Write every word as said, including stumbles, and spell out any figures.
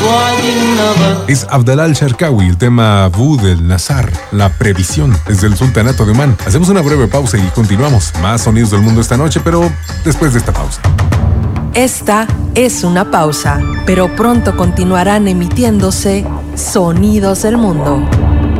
Es Abdalá al-Sharkawi, el tema Abu del Nazar, la previsión desde el Sultanato de Omán. Hacemos una breve pausa y continuamos. Más sonidos del mundo esta noche, pero después de esta pausa. Esta es una pausa, pero pronto continuarán emitiéndose Sonidos del Mundo.